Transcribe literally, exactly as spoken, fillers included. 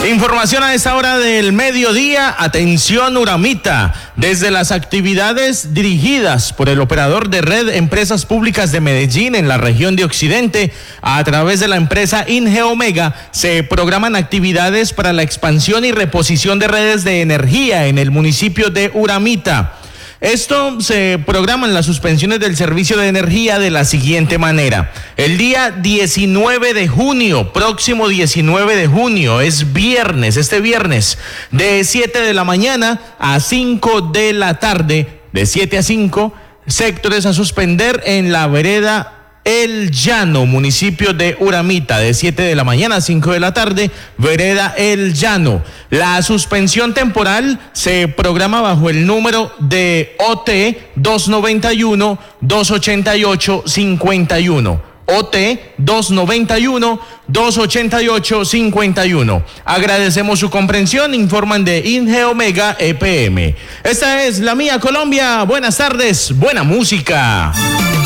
Información a esta hora del mediodía. Atención Uramita. Desde las actividades dirigidas por el operador de red Empresas Públicas de Medellín en la región de Occidente, a través de la empresa Ingeomega, se programan actividades para la expansión y reposición de redes de energía en el municipio de Uramita. Esto se programa en las suspensiones del servicio de energía de la siguiente manera. El día diecinueve de junio, próximo diecinueve de junio, es viernes, este viernes, de siete de la mañana a cinco de la tarde, de siete a cinco, sectores a suspender en la vereda El Llano, municipio de Uramita, de siete de la mañana a cinco de la tarde, vereda El Llano. La suspensión temporal se programa bajo el número de O T dos noventa y uno, dos ochenta y ocho, cincuenta y uno. O T dos noventa y uno, dos ochenta y ocho, cincuenta y uno. Agradecemos su comprensión, informan de Ingeomega E P M. Esta es La Mía Colombia. Buenas tardes, buena música.